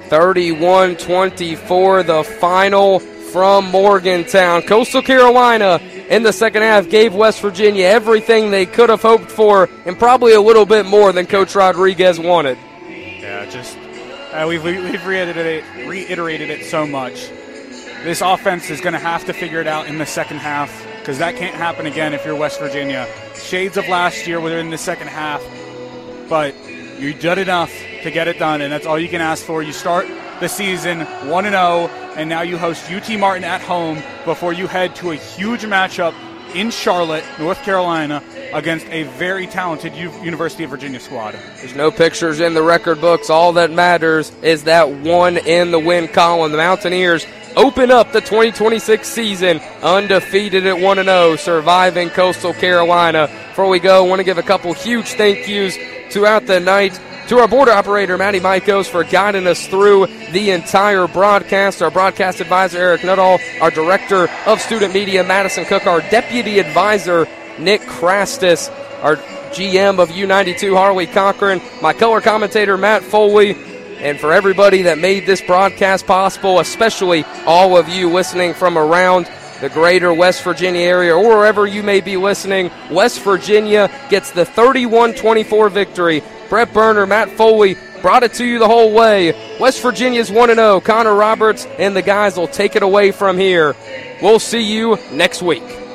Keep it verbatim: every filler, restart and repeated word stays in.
thirty-one twenty-four, the final from Morgantown. Coastal Carolina in the second half gave West Virginia everything they could have hoped for and probably a little bit more than Coach Rodriguez wanted. Yeah, just uh, we've, we've reiterated it, reiterated it so much. This offense is going to have to figure it out in the second half because that can't happen again if you're West Virginia. Shades of last year within the second half, but you did enough to get it done, and that's all you can ask for. You start the season one and oh, and now you host U T Martin at home before you head to a huge matchup in Charlotte, North Carolina, against a very talented U- University of Virginia squad. There's no pictures in the record books. All that matters is that one in the win column. The Mountaineers open up the twenty twenty-six season undefeated at one and oh, surviving Coastal Carolina. Before we go, I want to give a couple huge thank yous throughout the night to our board operator, Matty Mikos, for guiding us through the entire broadcast, our broadcast advisor, Eric Nuttall, our director of student media, Madison Cook, our deputy advisor, Nick Krastis, our G M of U ninety-two, Harley Cochran, my color commentator, Matt Foley, and for everybody that made this broadcast possible, especially all of you listening from around the greater West Virginia area or wherever you may be listening. West Virginia gets the thirty-one twenty-four victory. Brett Berner, Matt Foley brought it to you the whole way. West Virginia's one and oh. Connor Roberts and the guys will take it away from here. We'll see you next week.